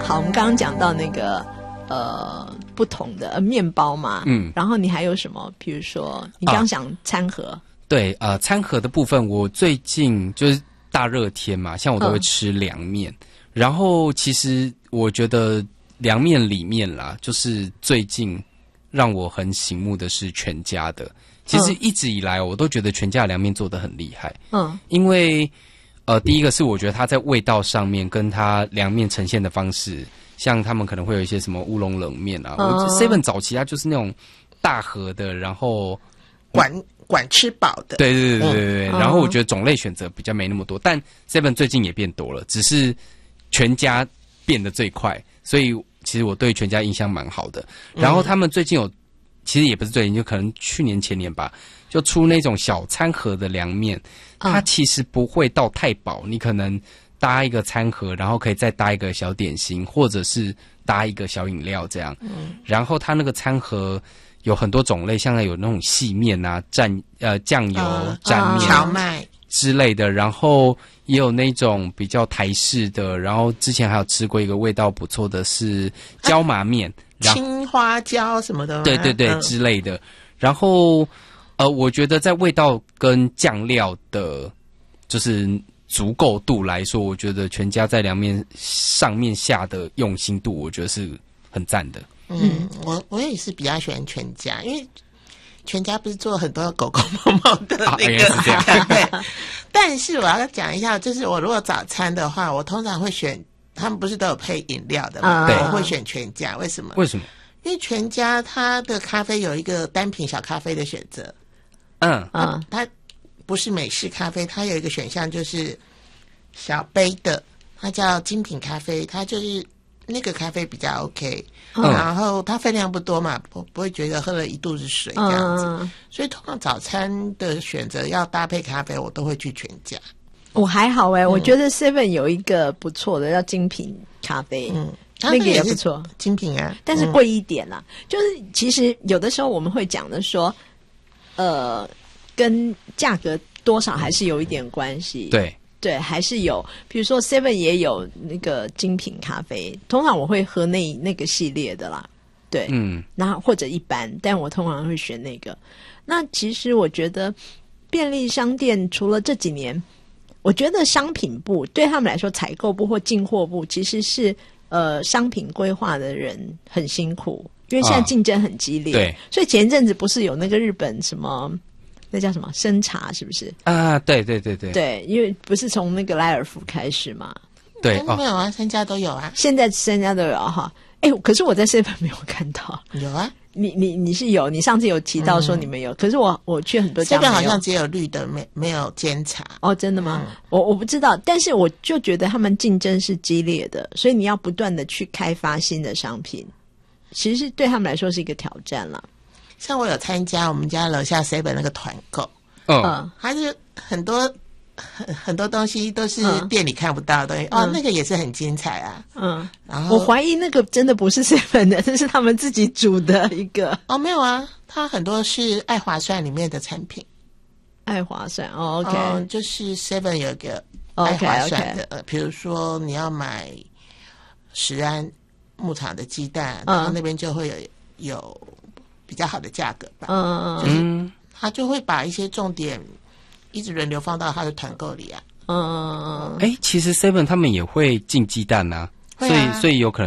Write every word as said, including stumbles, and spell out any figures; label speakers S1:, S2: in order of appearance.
S1: 好，我们刚刚讲到那个呃不同的、呃、面包嘛，嗯，然后你还有什么？比如说你刚刚讲餐盒，啊、
S2: 对，呃，餐盒的部分，我最近就是大热天嘛，像我都会吃凉面，嗯、然后其实我觉得凉面里面啦，就是最近让我很醒目的是全家的。其实一直以来我都觉得全家的凉面做得很厉害，嗯，因为呃，第一个是我觉得它在味道上面跟它凉面呈现的方式。像他们可能会有一些什么乌龙冷面啊，我 Seven 早期它就是那种大盒的，然后
S3: 管管吃饱的，
S2: 对对对对对、嗯。然后我觉得种类选择比较没那么多，但 Seven 最近也变多了，只是全家变得最快，所以其实我对全家印象蛮好的。然后他们最近有，其实也不是最近，就可能去年前年吧，就出那种小餐盒的凉面，它其实不会到太饱，你可能。搭一个餐盒，然后可以再搭一个小点心，或者是搭一个小饮料这样。嗯，然后它那个餐盒有很多种类，像有那种细面啊、蘸呃酱油蘸面、
S3: 荞麦
S2: 之类的，然后也有那种比较台式的。然后之前还有吃过一个味道不错的是椒麻面、
S3: 啊、青花椒什么的吗？
S2: 对对对、嗯、之类的。然后呃，我觉得在味道跟酱料的，就是足够度来说，我觉得全家在凉面上面下的用心度，我觉得是很赞的。
S3: 嗯，我我也是比较喜欢全家，因为全家不是做很多狗狗猫猫的那个，啊、对。但是我要讲一下，就是我如果早餐的话，我通常会选，他们不是都有配饮料的吗？
S2: 对，
S3: 我会选全家。为什么？
S2: 为什么？
S3: 因为全家它的咖啡有一个单品小咖啡的选择。
S2: 嗯
S3: 嗯，它不是美式咖啡，它有一个选项就是小杯的，它叫精品咖啡，它就是那个咖啡比较 OK，嗯、然后它分量不多嘛，不不会觉得喝了一肚子水这样子，嗯、所以通常早餐的选择要搭配咖啡，我都会去全家。
S1: 我还好哎、欸嗯，我觉得 Seven 有一个不错的叫精品咖啡，嗯，那个也不错，
S3: 精品啊，
S1: 但是贵一点啦。嗯、就是其实有的时候我们会讲的说。呃，跟价格多少还是有一点关系。
S2: 对
S1: 对，还是有。比如说 Seven 也有那个精品咖啡，通常我会喝那那个系列的啦。对，嗯，然后或者一般，但我通常会选那个。那其实我觉得便利商店除了这几年，我觉得商品部对他们来说，采购部或进货部其实是呃商品规划的人很辛苦。因为现在竞争很激烈，
S2: 啊、对，
S1: 所以前一阵子不是有那个日本什么，那叫什么生茶，是不是？
S2: 啊，对对对对，
S1: 对，因为不是从那个莱尔富开始嘛？
S2: 对，
S3: 哦、没有啊，三家都有啊，
S1: 现在三家都有哈。哎，可是我在 seven 没有看到，
S3: 有啊，
S1: 你你你是有，你上次有提到说你们有，嗯、可是我我去很多家没有，
S3: 好像只有绿的，没没有煎茶。
S1: 哦，真的吗？嗯、我我不知道，但是我就觉得他们竞争是激烈的，所以你要不断的去开发新的商品。其实对他们来说是一个挑战了。
S3: 像我有参加我们家楼下 seven 那个团购，
S2: 嗯，
S3: 还是很多很很多东西都是店里看不到的东西，嗯、哦，那个也是很精彩啊。
S1: 嗯，然后我怀疑那个真的不是 seven 的，这是他们自己煮的一个。
S3: 哦，没有啊，它很多是爱划算里面的产品。
S1: 爱划算，哦 ，OK，
S3: 嗯，就是 seven 有一个爱划算的，呃，比如说你要买食安牧场的鸡蛋，然后那边就会有有比较好的价格吧。嗯嗯嗯，就是他就会把一些重点一直轮流放到他的团购里啊。
S1: 嗯嗯嗯。
S2: 哎，其实 Seven 他们也会进鸡蛋啊，所以所以有可能。